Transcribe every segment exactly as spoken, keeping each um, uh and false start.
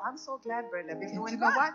I'm so glad, Brenda, because you know what?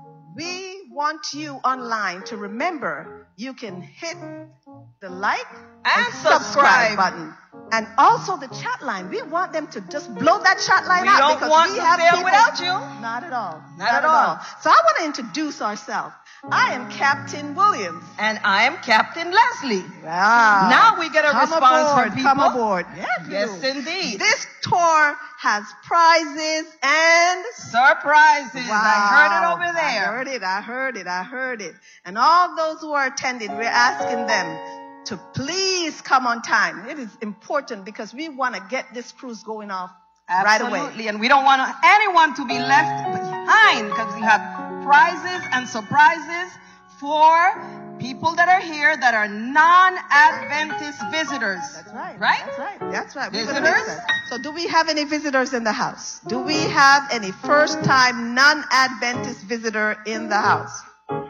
We want you online to remember you can hit the like and, and subscribe. subscribe button. And also the chat line. We want them to just blow that chat line we out. Don't because want we to have fail people. Without you. Not at all. Not, Not at, at all. all. So I want to introduce ourselves. I am Captain Williams. And I am Captain Leslie. Wow. Now we get a come response aboard, from people. Come aboard. Yes, yes indeed. This tour has prizes and surprises. Wow. I heard it over there. I heard it. I heard it. I heard it. And all those who are attending, we're asking them to please come on time. It is important because we want to get this cruise going off Absolutely. right away. And we don't want anyone to be left behind because we have prizes and surprises for people that are here that are non-Adventist visitors. That's right. Right? That's right. That's right. Visitors? So do we have any visitors in the house? Do we have any first-time non-Adventist visitor in the house?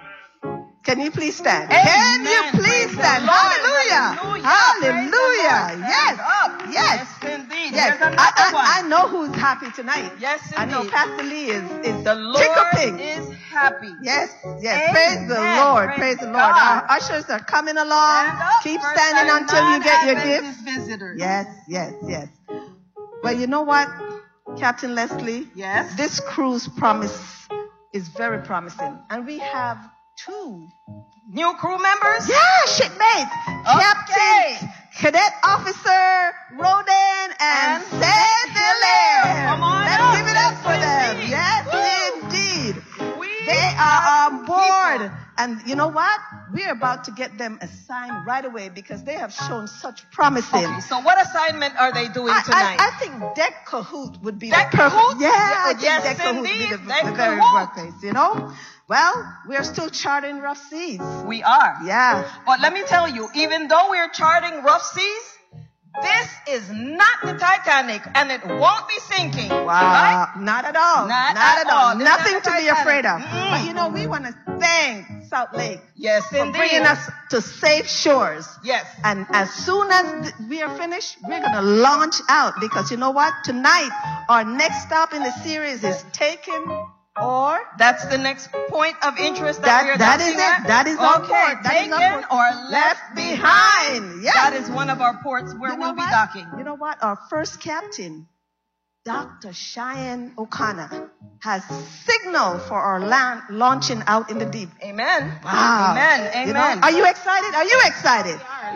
Can you please stand? Amen. Can you please stand? Hallelujah. Hallelujah. Yes. Up. Yes. Yes, indeed. Yes. There's I, I, one. I know who's happy tonight. Yes, indeed. I know Pastor Lee is, is the Lord hiccuping. is happy. Yes. Yes. Amen. Praise the Lord. Praise, Praise the Lord. God. Our ushers are coming along. Stand up. Keep First standing time until you get your non-Adventist gift. Visitors. Yes. Yes. Yes. But you know what, Captain Leslie? Yes. This cruise promise is very promising. And we have two new crew members? Yeah, shipmates. Okay. Captain, Cadet Officer Roden and, and Saint Hilaire. Come on Let's up. give it up for them. Indeed. Yes, Woo. indeed. We they are on board. People. And you know what? We're about to get them assigned right away because they have shown such promising. Okay, so what assignment are they doing I, tonight? I, I think Deck Cahoot would be Deck the perfect. Cahoot? Yeah, I think yes, Deck Cahoot would be the, Deck the very Cahoot. workplace, you know? Well, we're still charting rough seas. We are. Yeah. But let me tell you, even though we're charting rough seas, this is not the Titanic, and it won't be sinking. Wow. Right? Not at all. Not, Not at, at all. all. Nothing not to be afraid of. Mm-mm. But you know, we want to thank South Lake yes, for indeed. bringing us to safe shores. Yes. And as soon as th- we are finished, we're going to launch out because you know what? Tonight, our next stop in the series is Taken or that's the next point of interest that, that we are that is at. it. That is okay. on board. That Taken is on board. or left behind. Yes. That is one of our ports where you know we'll be what? docking. You know what? Our first captain, Doctor Cheyenne O'Connor, has signaled for our land launching out in the deep. Amen. Wow. Amen. Amen. You know, are you excited? Are you excited?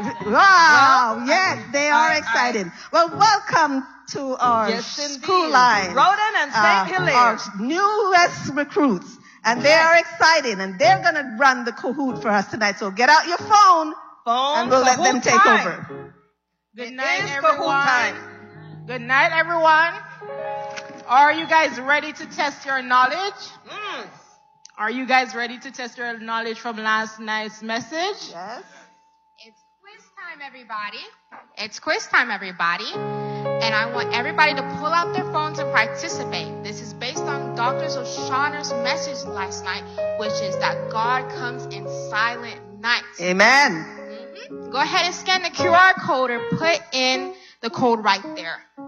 Wow. Well, yes, they are I, excited. I, well, welcome to our yes, school line. Roden and Saint Uh, Hilaire. our newest recruits. And they yes. are excited. And they're going to run the Kahoot for us tonight. So get out your phone. Phone. And we'll let them take time. over. Good it night, is everyone. Time. Good night, everyone. Are you guys ready to test your knowledge? Mm. Are you guys ready to test your knowledge from last night's message? Yes. It's quiz time, everybody. It's quiz time, everybody. And I want everybody to pull out their phones and participate. This is based on Doctor O'Shaughness's message last night, which is that God comes in silent nights. Amen. Mm-hmm. Go ahead and scan the Q R code or put in the code right there.